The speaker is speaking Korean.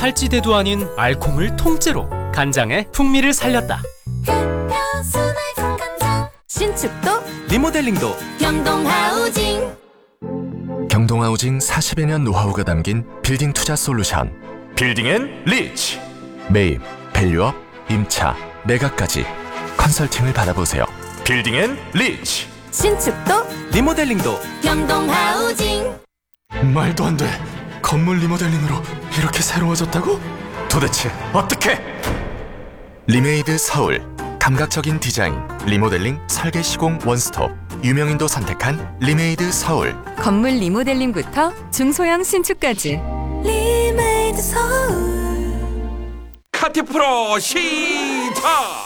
살찌대도 아닌 알콩을 통째로 간장의 풍미를 살렸다. 신축도 리모델링도 경동하우징. 경동하우징 40여 년 노하우가 담긴 빌딩 투자 솔루션. 빌딩앤리치. 매입, 밸류업, 임차, 매각까지 컨설팅을 받아보세요. 빌딩앤리치. 신축도 리모델링도 경동하우징. 말도 안 돼. 건물 리모델링으로 이렇게 새로워졌다고? 도대체 어떻게? 리메이드 서울. 감각적인 디자인, 리모델링, 설계 시공 원스톱. 유명인도 선택한 리메이드 서울. 건물 리모델링부터 중소형 신축까지. 리메이드 서울. 카티 프로 시작!